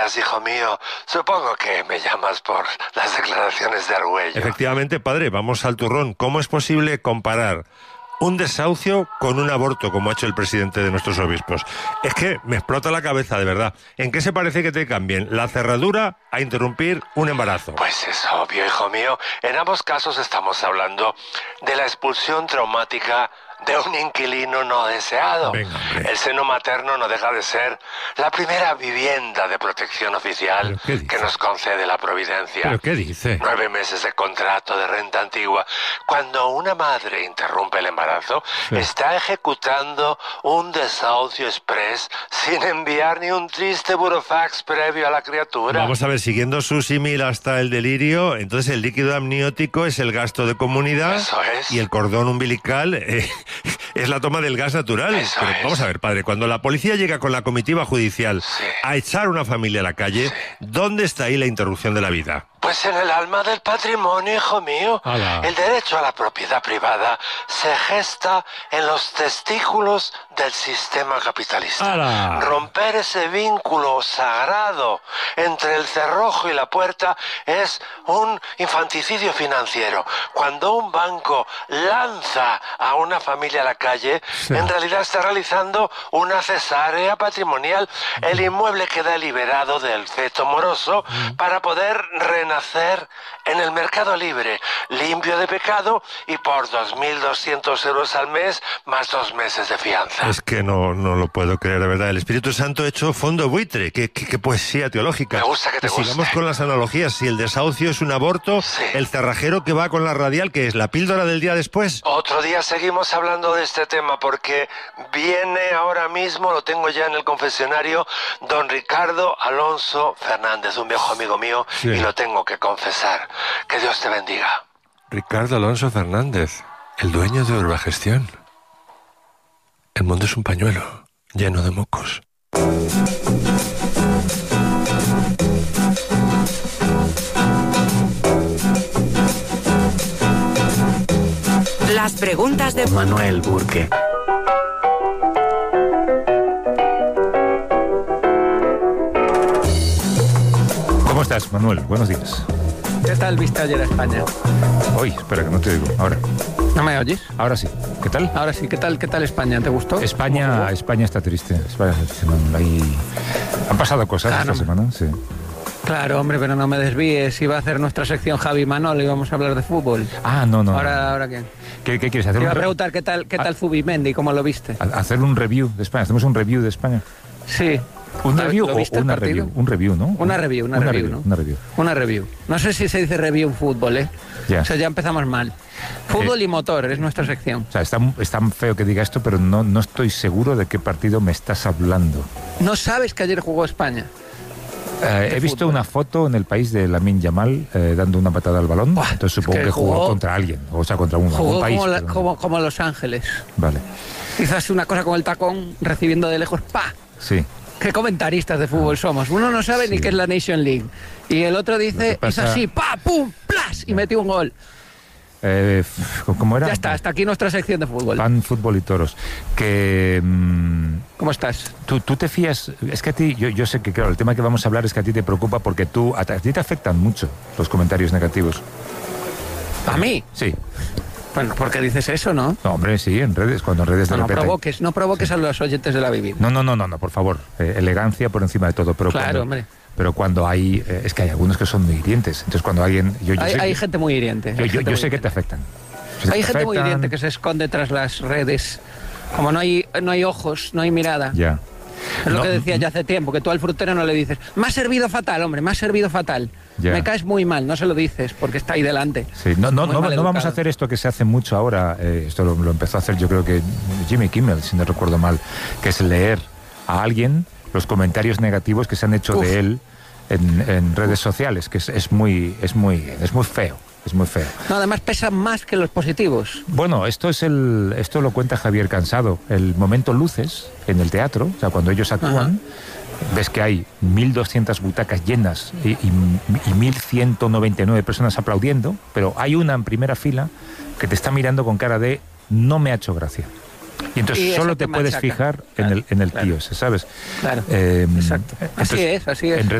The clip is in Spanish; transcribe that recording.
estás, hijo mío? Supongo que me llamas por las declaraciones de Argüello. Efectivamente, padre, vamos al turrón. ¿Cómo es posible comparar un desahucio con un aborto, como ha hecho el presidente de nuestros obispos? Es que me explota la cabeza, de verdad. ¿En qué se parece que te cambien la cerradura a interrumpir un embarazo? Pues es obvio, hijo mío. En ambos casos estamos hablando de la expulsión traumática de un inquilino no deseado. Venga, hombre. El seno materno no deja de ser la primera vivienda de protección oficial que nos concede la Providencia. ¿Pero qué dice? 9 meses de contrato de renta antigua. Cuando una madre interrumpe el embarazo, está ejecutando un desahucio express sin enviar ni un triste burofax previo a la criatura. Vamos a ver, siguiendo su símil hasta el delirio, entonces el líquido amniótico es el gasto de comunidad. Eso es. Y el cordón umbilical es la toma del gas natural. Eso Pero es. vamos a ver, padre, cuando la policía llega con la comitiva judicial a echar una familia a la calle, ¿dónde está ahí la interrupción de la vida? Pues en el alma del patrimonio, hijo mío. ¡Hala! El derecho a la propiedad privada se gesta en los testículos del sistema capitalista. ¡Hala! Romper ese vínculo sagrado entre el cerrojo y la puerta es un infanticidio financiero. Cuando un banco lanza a una familia a la calle, en realidad está realizando una cesárea patrimonial. El inmueble queda liberado del feto moroso para poder renacer en el mercado libre, limpio de pecado y por 2.200 euros al mes más 2 meses de fianza. Es que no lo puedo creer, de verdad. El Espíritu Santo hecho fondo buitre. Qué poesía teológica. Me gusta que te guste. Sigamos con las analogías. Si el desahucio es un aborto, el cerrajero que va con la radial, que es la píldora del día después. Otro día seguimos hablando de este tema porque viene ahora mismo, lo tengo ya en el confesionario, don Ricardo Alonso Fernández, un viejo amigo mío, y lo tengo que confesar. Que Dios te bendiga. Ricardo Alonso Fernández, el dueño de Urbagestión. El mundo es un pañuelo lleno de mocos. Las preguntas de Manuel Burke. ¿Cómo estás, Manuel? Buenos días. ¿Qué tal viste ayer a España? Hoy, espera que no te oigo. Ahora. ¿No me oyes? Ahora sí. ¿Qué tal? Ahora sí. ¿Qué tal España? ¿Te gustó? España está triste. Han pasado cosas esta semana, sí. Claro, hombre, pero no me desvíes. Iba a hacer nuestra sección Javi Manol y vamos a hablar de fútbol. Ah, no. ¿Ahora qué? ¿Qué quieres hacer? Te iba a preguntar qué tal Zubimendi, ¿cómo lo viste? Hacer un review de España. ¿Hacemos un review de España? Sí. ¿Un review ¿Lo o viste una el partido? review? Un review, ¿no? Una review, ¿no? Una review. No sé si se dice review en fútbol, ¿eh? Ya. O sea, ya empezamos mal. Fútbol y motor es nuestra sección. O sea, es tan feo que diga esto, pero no estoy seguro de qué partido me estás hablando. ¿No sabes que ayer jugó España? He visto una foto en El País de Lamine Yamal dando una patada al balón. Buah, entonces supongo que jugó contra alguien, o sea, contra algún país. Como Los Ángeles. Vale. Quizás una cosa con el tacón, recibiendo de lejos, ¡pa! Sí. Qué comentaristas de fútbol somos. Uno no sabe ni qué es la Nation League. Y el otro dice, hizo así, ¡pa! ¡Pum! ¡Plas! Y metió un gol. ¿Cómo era? Ya está, hasta aquí nuestra sección de fútbol. Pan, fútbol y toros. ¿Cómo estás? ¿Tú te fías? Es que a ti, yo sé que, claro, el tema que vamos a hablar es que a ti te preocupa porque a ti te afectan mucho los comentarios negativos. ¿A mí? Sí. Bueno, ¿por qué dices eso, no? No, hombre, sí, en redes, cuando en redes de repente... No provoques a los oyentes de la vivienda. No, por favor. Elegancia por encima de todo. Pero claro, hombre. Pero cuando hay... es que hay algunos que son muy hirientes. Entonces cuando alguien... Hay gente muy hiriente. Yo sé que te afectan. Hay gente muy hiriente que se esconde tras las redes. Como no hay ojos, no hay mirada. Ya. Es lo que decía ya hace tiempo, que tú al frutero no le dices, me has servido fatal, hombre, me has servido fatal. Ya. Me caes muy mal, no se lo dices, porque está ahí delante. Sí, no vamos a hacer esto que se hace mucho ahora, esto lo empezó a hacer yo creo que Jimmy Kimmel, si no recuerdo mal, que es leer a alguien los comentarios negativos que se han hecho de él en redes sociales, que es muy feo. Es muy feo. No, además pesan más que los positivos. Bueno, esto lo cuenta Javier Cansado. El momento luces en el teatro, o sea, cuando ellos actúan, ves que hay 1.200 butacas llenas y 1.199 personas aplaudiendo, pero hay una en primera fila que te está mirando con cara de no me ha hecho gracia. Y entonces solo te puedes fijar en el tío ese, ¿sabes? Claro, exacto. Así es.